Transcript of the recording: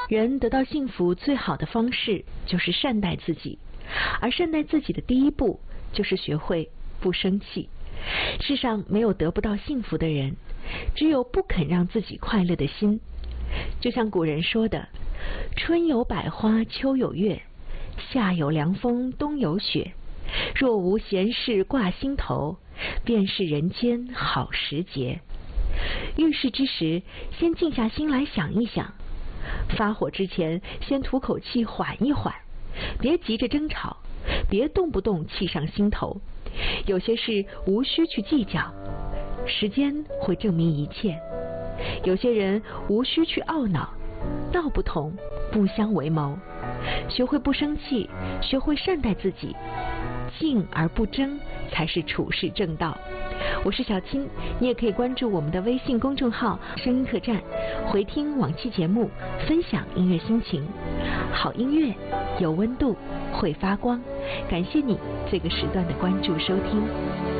人得到幸福最好的方式就是善待自己，而善待自己的第一步就是学会不生气。世上没有得不到幸福的人，只有不肯让自己快乐的心。就像古人说的，春有百花，秋有月，夏有凉风，冬有雪。若无闲事挂心头，便是人间好时节。遇事之时，先静下心来想一想，发火之前先吐口气缓一缓，别急着争吵，别动不动气上心头。有些事无需去计较，时间会证明一切。有些人无需去懊恼，道不同不相为谋。学会不生气，学会善待自己，静而不争才是处世正道。我是小青，你也可以关注我们的微信公众号声音客栈，回听往期节目，分享音乐心情。好音乐有温度，会发光。感谢你这个时段的关注收听。